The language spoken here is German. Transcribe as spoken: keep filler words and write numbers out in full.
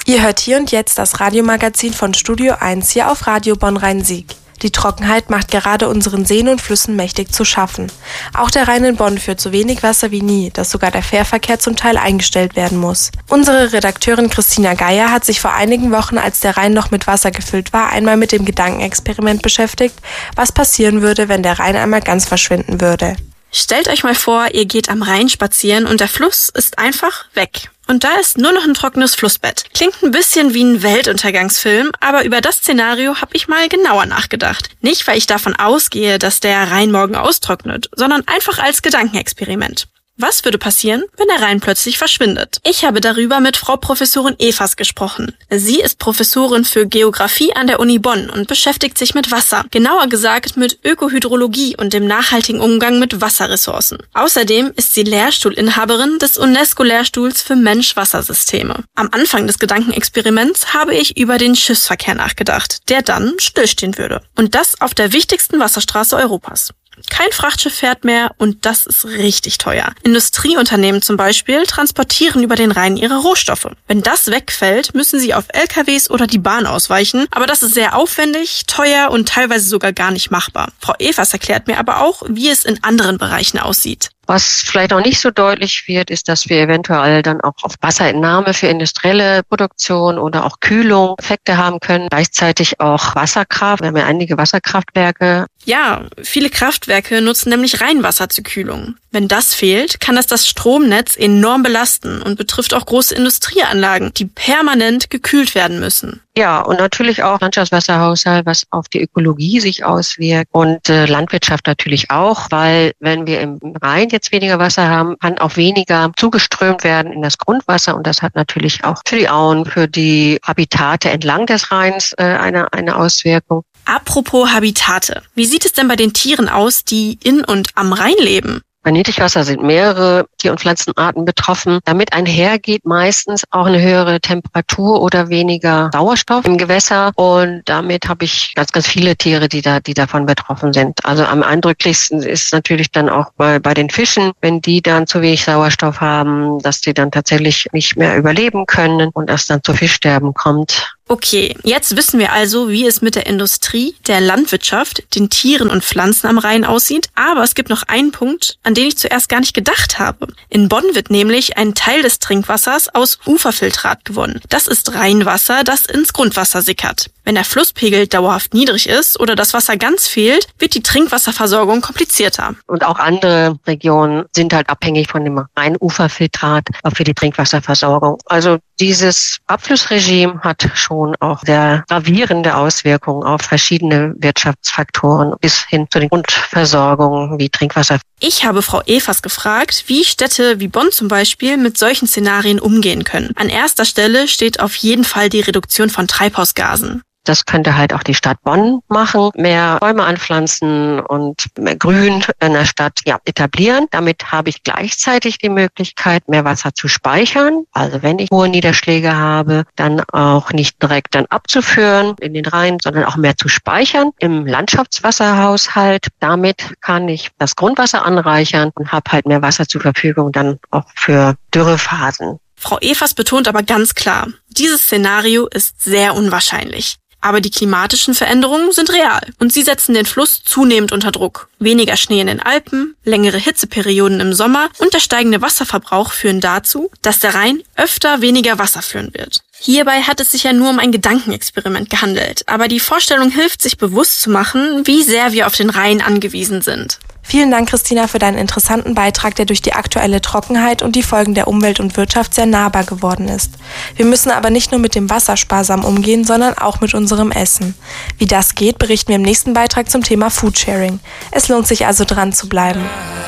Ihr hört hier und jetzt das Radiomagazin von Studio eins hier auf Radio Bonn-Rhein-Sieg. Die Trockenheit macht gerade unseren Seen und Flüssen mächtig zu schaffen. Auch der Rhein in Bonn führt so wenig Wasser wie nie, dass sogar der Fährverkehr zum Teil eingestellt werden muss. Unsere Redakteurin Christina Geier hat sich vor einigen Wochen, als der Rhein noch mit Wasser gefüllt war, einmal mit dem Gedankenexperiment beschäftigt, was passieren würde, wenn der Rhein einmal ganz verschwinden würde. Stellt euch mal vor, ihr geht am Rhein spazieren und der Fluss ist einfach weg. Und da ist nur noch ein trockenes Flussbett. Klingt ein bisschen wie ein Weltuntergangsfilm, aber über das Szenario habe ich mal genauer nachgedacht. Nicht, weil ich davon ausgehe, dass der Rhein morgen austrocknet, sondern einfach als Gedankenexperiment. Was würde passieren, wenn der Rhein plötzlich verschwindet? Ich habe darüber mit Frau Professorin Evers gesprochen. Sie ist Professorin für Geographie an der Uni Bonn und beschäftigt sich mit Wasser. Genauer gesagt mit Ökohydrologie und dem nachhaltigen Umgang mit Wasserressourcen. Außerdem ist sie Lehrstuhlinhaberin des UNESCO-Lehrstuhls für Mensch-Wasser-Systeme. Am Anfang des Gedankenexperiments habe ich über den Schiffsverkehr nachgedacht, der dann stillstehen würde. Und das auf der wichtigsten Wasserstraße Europas. Kein Frachtschiff fährt mehr und das ist richtig teuer. Industrieunternehmen zum Beispiel transportieren über den Rhein ihre Rohstoffe. Wenn das wegfällt, müssen sie auf L K Ws oder die Bahn ausweichen, aber das ist sehr aufwendig, teuer und teilweise sogar gar nicht machbar. Frau Evers erklärt mir aber auch, wie es in anderen Bereichen aussieht. Was vielleicht auch nicht so deutlich wird, ist, dass wir eventuell dann auch auf Wasserentnahme für industrielle Produktion oder auch Kühlung Effekte haben können. Gleichzeitig auch Wasserkraft. Wir haben ja einige Wasserkraftwerke. Ja, viele Kraftwerke nutzen nämlich Rheinwasser zur Kühlung. Wenn das fehlt, kann das das Stromnetz enorm belasten und betrifft auch große Industrieanlagen, die permanent gekühlt werden müssen. Ja, und natürlich auch Landschaftswasserhaushalt, was auf die Ökologie sich auswirkt und äh, Landwirtschaft natürlich auch, weil wenn wir im Rhein jetzt weniger Wasser haben, kann auch weniger zugeströmt werden in das Grundwasser und das hat natürlich auch für die Auen, für die Habitate entlang des Rheins äh, eine, eine Auswirkung. Apropos Habitate, wie sieht es denn bei den Tieren aus, die in und am Rhein leben? Bei Niedrigwasser sind mehrere Tier- und Pflanzenarten betroffen. Damit einhergeht meistens auch eine höhere Temperatur oder weniger Sauerstoff im Gewässer. Und damit habe ich ganz, ganz viele Tiere, die da, die davon betroffen sind. Also am eindrücklichsten ist natürlich dann auch bei, bei den Fischen, wenn die dann zu wenig Sauerstoff haben, dass die dann tatsächlich nicht mehr überleben können und es dann zu Fischsterben kommt. Okay, jetzt wissen wir also, wie es mit der Industrie, der Landwirtschaft, den Tieren und Pflanzen am Rhein aussieht. Aber es gibt noch einen Punkt, an den ich zuerst gar nicht gedacht habe. In Bonn wird nämlich ein Teil des Trinkwassers aus Uferfiltrat gewonnen. Das ist Rheinwasser, das ins Grundwasser sickert. Wenn der Flusspegel dauerhaft niedrig ist oder das Wasser ganz fehlt, wird die Trinkwasserversorgung komplizierter. Und auch andere Regionen sind halt abhängig von dem Rheinuferfiltrat für die Trinkwasserversorgung. Also dieses Abflussregime hat schon auch sehr gravierende Auswirkungen auf verschiedene Wirtschaftsfaktoren bis hin zu den Grundversorgungen wie Trinkwasser. Ich habe Frau Evers gefragt, wie Städte wie Bonn zum Beispiel mit solchen Szenarien umgehen können. An erster Stelle steht auf jeden Fall die Reduktion von Treibhausgasen. Das könnte halt auch die Stadt Bonn machen, mehr Bäume anpflanzen und mehr Grün in der Stadt ja, etablieren. Damit habe ich gleichzeitig die Möglichkeit, mehr Wasser zu speichern. Also wenn ich hohe Niederschläge habe, dann auch nicht direkt dann abzuführen in den Rhein, sondern auch mehr zu speichern im Landschaftswasserhaushalt. Damit kann ich das Grundwasser anreichern und habe halt mehr Wasser zur Verfügung dann auch für Dürrephasen. Frau Evers betont aber ganz klar, dieses Szenario ist sehr unwahrscheinlich. Aber die klimatischen Veränderungen sind real und sie setzen den Fluss zunehmend unter Druck. Weniger Schnee in den Alpen, längere Hitzeperioden im Sommer und der steigende Wasserverbrauch führen dazu, dass der Rhein öfter weniger Wasser führen wird. Hierbei hat es sich ja nur um ein Gedankenexperiment gehandelt, aber die Vorstellung hilft, sich bewusst zu machen, wie sehr wir auf den Rhein angewiesen sind. Vielen Dank, Christina, für deinen interessanten Beitrag, der durch die aktuelle Trockenheit und die Folgen der Umwelt und Wirtschaft sehr nahbar geworden ist. Wir müssen aber nicht nur mit dem Wasser sparsam umgehen, sondern auch mit unserem Essen. Wie das geht, berichten wir im nächsten Beitrag zum Thema Foodsharing. Es lohnt sich also dran zu bleiben.